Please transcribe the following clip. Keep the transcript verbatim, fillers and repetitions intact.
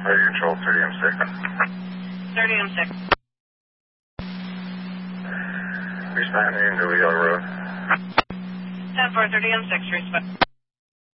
Radio control, thirty M six. thirty M six. Responding to Yellow Road. ten four, thirty M six, respect.